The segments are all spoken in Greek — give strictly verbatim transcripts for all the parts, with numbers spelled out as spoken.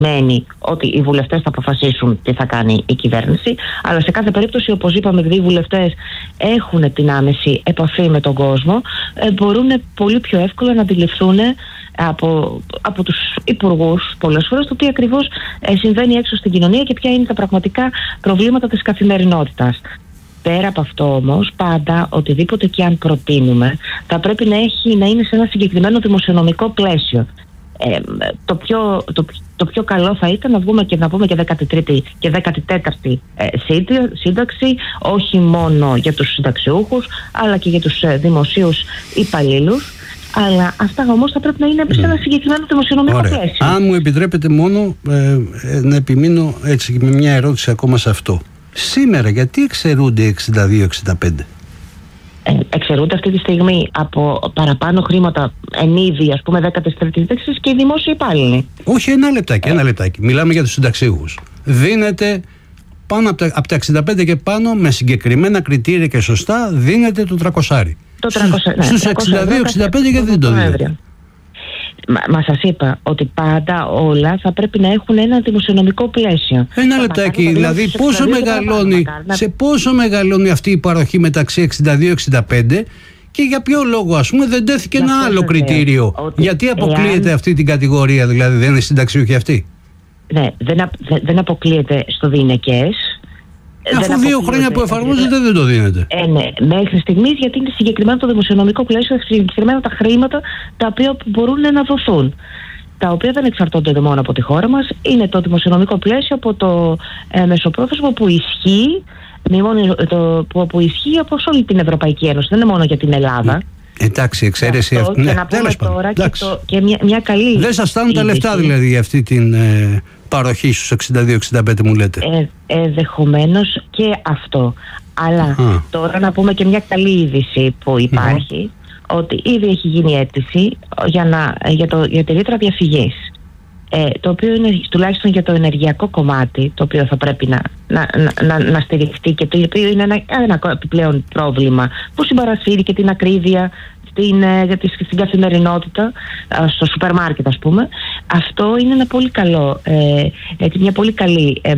σημαίνει ότι οι βουλευτές θα αποφασίσουν τι θα κάνει η κυβέρνηση, αλλά σε κάθε περίπτωση, όπως είπαμε, επειδή οι βουλευτές έχουν την άμεση επαφή με τον κόσμο, ε, μπορούν πολύ πιο εύκολα να αντιληφθούν από, από τους υπουργούς πολλές φορές το τι ακριβώς ε, συμβαίνει έξω στην κοινωνία και ποια είναι τα πραγματικά προβλήματα της καθημερινότητας. Πέρα από αυτό όμως, πάντα οτιδήποτε και αν προτείνουμε θα πρέπει να, έχει, να είναι σε ένα συγκεκριμένο δημοσιονομικό πλαίσιο. Ε, το, πιο, το, το πιο καλό θα ήταν να βγούμε και να πούμε και δέκατη τρίτη και δέκατη τέταρτη ε, σύνταξη, όχι μόνο για τους συνταξιούχους αλλά και για τους ε, δημοσίους υπαλλήλους. Αλλά αυτά όμως θα πρέπει να είναι σε ένα συγκεκριμένο δημοσιονομικό Ωραία. πλαίσιο. Αν μου επιτρέπετε μόνο ε, ε, να επιμείνω έτσι με μια ερώτηση ακόμα σε αυτό. Σήμερα γιατί εξαιρούνται εξήντα δύο εξήντα πέντε? Ε, εξαιρούνται αυτή τη στιγμή από παραπάνω χρήματα εν είδη, ας πούμε, δέκατη τρίτη σύνταξης και οι δημόσιοι υπάλληλοι. Όχι, ένα λεπτάκι, ένα λεπτάκι. Μιλάμε για τους συνταξίουχους. Δίνεται πάνω από τα, από τα εξήντα πέντε και πάνω, με συγκεκριμένα κριτήρια και σωστά, δίνεται το τριακόσια. Το τριακόσια, ναι, στους εξήντα δύο εξήντα πέντε γιατί δεν το δίνετε? Μα, μα σας είπα ότι πάντα όλα θα πρέπει να έχουν ένα δημοσιονομικό πλαίσιο. Ένα λεπτάκι, δηλαδή πόσο μεγαλώνει, σε πόσο μεγαλώνει αυτή η παροχή μεταξύ εξήντα δύο εξήντα πέντε και για ποιο λόγο, ας πούμε, δεν τέθηκε ένα άλλο κριτήριο? Γιατί αποκλείεται εάν... αυτή την κατηγορία, δηλαδή δεν είναι συνταξιούχοι αυτοί? Ναι, δεν, δεν αποκλείεται στο διηνεκές. Αφού δύο χρόνια που εφαρμόζεται δεν το δίνεται. Ε, ναι, μέχρι στιγμής, γιατί είναι συγκεκριμένο το δημοσιονομικό πλαίσιο, συγκεκριμένα τα χρήματα τα οποία μπορούν να δοθούν. Τα οποία δεν εξαρτώνται μόνο από τη χώρα μας, είναι το δημοσιονομικό πλαίσιο από το ε, μεσοπρόθεσμο που ισχύει, το, που, που ισχύει από όλη την Ευρωπαϊκή Ένωση, δεν είναι μόνο για την Ελλάδα. Εντάξει, εξαίρεση αυτή. Και ναι, να πούμε τώρα και, το, και μια, μια καλή. Δεν σας φτάνουν τα λεφτά δηλαδή για αυτή την ε, παροχή στους εξήντα δύο εξήντα πέντε, μου λέτε? Ε, Ενδεχομένως και αυτό. Αλλά Α. τώρα να πούμε και μια καλή είδηση που υπάρχει, mm. ότι ήδη έχει γίνει αίτηση για, να, για, το, για τη ρήτρα διαφυγής. Ε, το οποίο είναι τουλάχιστον για το ενεργειακό κομμάτι, το οποίο θα πρέπει να, να, να, να στηριχτεί και το οποίο είναι ένα, ένα επιπλέον πρόβλημα που συμπαρασύρει και την ακρίβεια στην, στην καθημερινότητα, στο σούπερ μάρκετ, ας πούμε. Αυτό είναι ένα πολύ καλό, ε, μια πολύ καλή ε,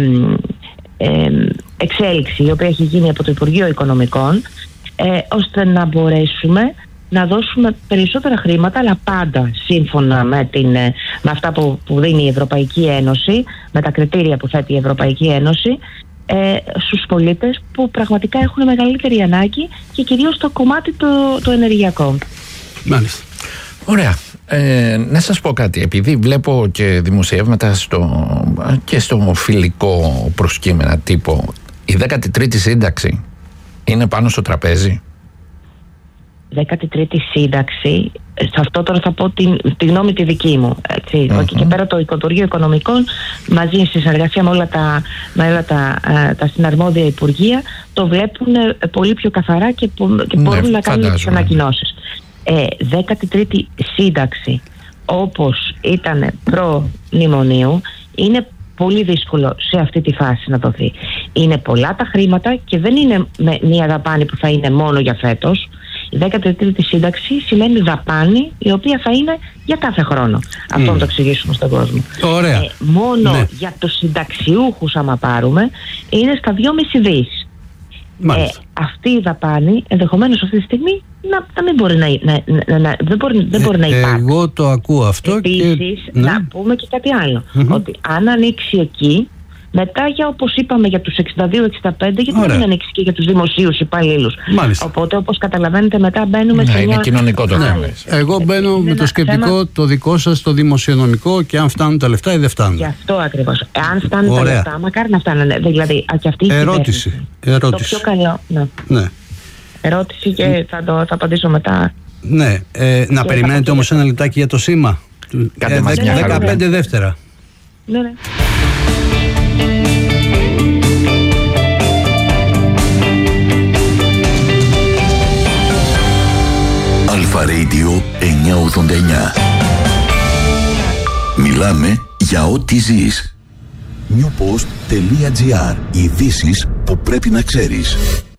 ε, εξέλιξη η οποία έχει γίνει από το Υπουργείο Οικονομικών, ε, ώστε να μπορέσουμε να δώσουμε περισσότερα χρήματα, αλλά πάντα σύμφωνα με, την, με αυτά που, που δίνει η Ευρωπαϊκή Ένωση, με τα κριτήρια που θέτει η Ευρωπαϊκή Ένωση, ε, στους πολίτες που πραγματικά έχουν μεγαλύτερη ανάγκη και κυρίως το κομμάτι το, το ενεργειακό. Μάλιστα. Ωραία. Ε, να σας πω κάτι, επειδή βλέπω και δημοσιεύματα στο, και στο φιλικό προσκύμενα τύπο, η δέκατη τρίτη σύνταξη είναι πάνω στο τραπέζι? δέκατη τρίτη σύνταξη, σε αυτό τώρα θα πω την, τη γνώμη τη δική μου. Έτσι. Mm-hmm. Και, και πέρα το Υπουργείο Οικονομικών, μαζί στη συνεργασία με όλα τα, με όλα τα, τα συναρμόδια υπουργεία, το βλέπουν πολύ πιο καθαρά και, και μπορούν ναι, να κάνουν τις ανακοινώσεις. Ε, δέκατη τρίτη σύνταξη, όπως ήταν προ-μνημονίου, είναι πολύ δύσκολο σε αυτή τη φάση να δοθεί. Είναι πολλά τα χρήματα και δεν είναι με μια δαπάνη που θα είναι μόνο για φέτος. Η δέκατη τρίτη σύνταξη σημαίνει δαπάνη η οποία θα είναι για κάθε χρόνο. Mm. Αυτό να το εξηγήσουμε στον κόσμο. Ωραία. Ε, μόνο ναι. για τους συνταξιούχους, άμα πάρουμε, είναι στα δυόμισι δις. Ε, αυτή η δαπάνη ενδεχομένως αυτή τη στιγμή να, να μην μπορεί να, να, να, να, δεν μπορεί, δεν μπορεί ε, να υπάρχει. Εγώ το ακούω αυτό. Επίσης, και... να πούμε και κάτι άλλο. Mm-hmm. Ότι αν ανοίξει εκεί, μετά, για όπως είπαμε για τους εξήντα δύο εξήντα πέντε, γιατί Ωραία. δεν ανοίξει και για τους δημοσίους υπαλλήλους. Οπότε, όπως καταλαβαίνετε, μετά μπαίνουμε ναι, σε μια... είναι κοινωνικό το θέμα. Ναι. Εγώ μπαίνω με το σκεπτικό θέμα... το δικό σας, το δημοσιονομικό, και αν φτάνουν τα λεφτά ή δεν φτάνουν. Γι' αυτό ακριβώς. Αν φτάνουν Ωραία. τα λεφτά, μακάρι να φτάνουν. Δηλαδή, και αυτή η ερώτηση. ερώτηση. Το πιο καλό. Ναι. ναι. Ερώτηση και θα, το, θα απαντήσω μετά. Ναι. Ε, να περιμένετε όμως ένα λεπτάκι για το σήμα. Ε, δεκαπέντε δεύτερα. Ναι, ναι. Αλφα Radio εννιακόσια ογδόντα εννιά. Μιλάμε για ό,τι ζεις. newpost.gr. Ειδήσεις που πρέπει να ξέρεις.